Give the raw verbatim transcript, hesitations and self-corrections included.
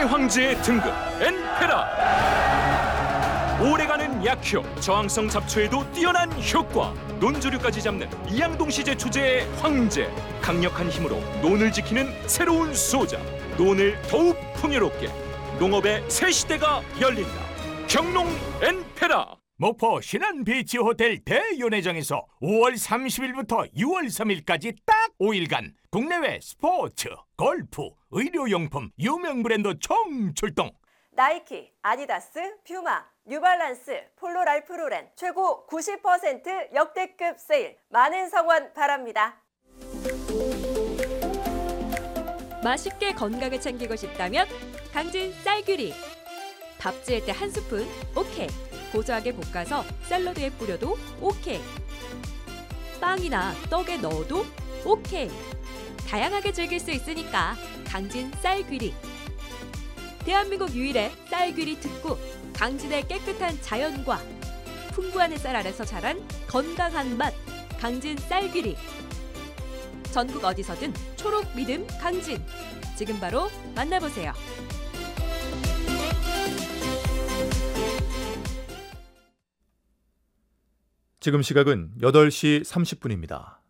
황제의 등급 엔페라. 오래가는 약효, 저항성 잡초에도 뛰어난 효과, 논조류까지 잡는 이양동 시제 주제의 황제. 강력한 힘으로 논을 지키는 새로운 수호자. 논을 더욱 풍요롭게, 농업의 새 시대가 열린다. 경농 엔페라. 목포 신안비치 호텔 대연회장에서 오월 삼십일부터 유월 삼일까지 딱 오 일간 국내외 스포츠, 골프, 의료용품 유명 브랜드 총출동. 나이키, 아디다스, 퓨마, 뉴발란스, 폴로랄프로렌 최고 구십 퍼센트 역대급 세일. 많은 성원 바랍니다. 맛있게 건강을 챙기고 싶다면 강진 쌀귀리. 밥 지을 때 한 스푼 오케이. 고소하게 볶아서 샐러드에 뿌려도 오케이. 빵이나 떡에 넣어도 오케이. 다양하게 즐길 수 있으니까 강진 쌀귀리. 대한민국 유일의 쌀귀리 특구. 강진의 깨끗한 자연과 풍부한 햇살 아래서 자란 건강한 맛. 강진 쌀귀리. 전국 어디서든 초록 믿음 강진. 지금 바로 만나보세요. 지금 시각은 여덟 시 삼십 분입니다.